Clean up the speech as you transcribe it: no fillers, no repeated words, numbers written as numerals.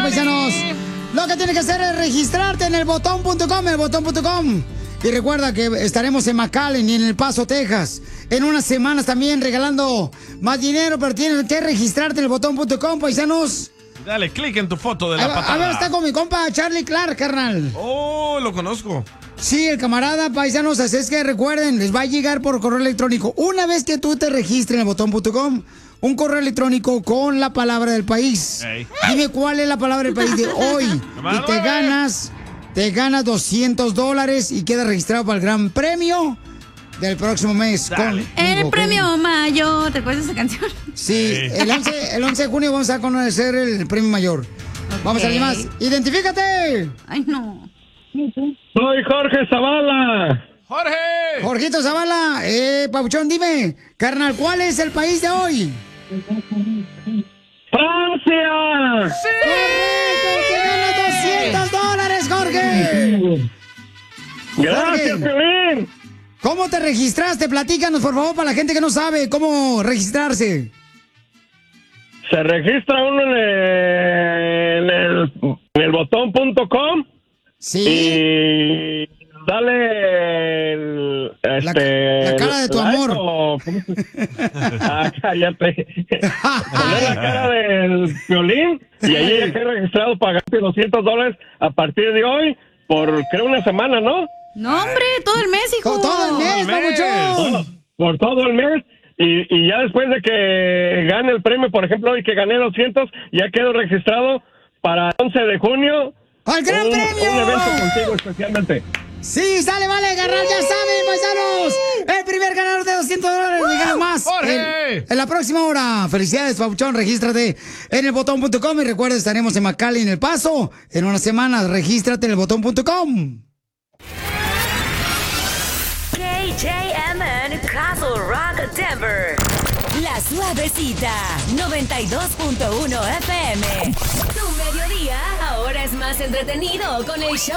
paisanos. Lo que tienes que hacer es registrarte en elbotón.com, elbotón.com. Y recuerda que estaremos en McAllen y en El Paso, Texas. En unas semanas también regalando más dinero, pero tienes que registrarte en elbotón.com, paisanos. Dale clic en tu foto de la patada. A ver, está con mi compa Charlie Clark, carnal. Oh, lo conozco. Sí, el camarada, paisanos, así es que recuerden, les va a llegar por correo electrónico. Una vez que tú te registres en elbotón.com, un correo electrónico con la palabra del país. Hey. Dime cuál es la palabra del país de hoy. Y te ganas $200 y quedas registrado para el gran premio del próximo mes. El premio mayor, ¿te acuerdas de esa canción? Sí, el 11 de junio vamos a conocer el premio mayor. Okay. Vamos a alguien más. ¡Identifícate! Ay, no. Soy Jorge Zavala. ¡Jorge! Jorgito Zavala. Pabuchón, dime, carnal, ¿cuál es el país de hoy? ¡Francia! ¡Sí! ¡Te ganas $200, Jorge! ¡Gracias, Piolín! ¿Cómo te registraste? Platícanos, por favor, para la gente que no sabe cómo registrarse. Se registra uno en el botón.com. Sí. Y dale la cara de tu amor. Cállate. Poner la cara del Piolín y ahí ya quedé registrado pagarte $200 a partir de hoy por creo una semana, ¿no? No, hombre, todo el mes, hijo. Todo el mes, papuchón. Por todo el mes. Y ya después de que gane el premio, por ejemplo, hoy que gané 200, ya quedo registrado para el 11 de junio. ¡Al gran premio! Un evento contigo especialmente. Sí, sale, vale, agarrar, ya saben, paisanos. El primer ganador de $200 y ganas más. En la próxima hora. Felicidades, papuchón. Regístrate en elbotón.com y recuerda, estaremos en McAllen, en El Paso. En unas semanas, regístrate en elbotón.com. KJMN Castle Rock, Denver. La Suavecita, 92.1 FM. Tu mediodía ahora es más entretenido con el show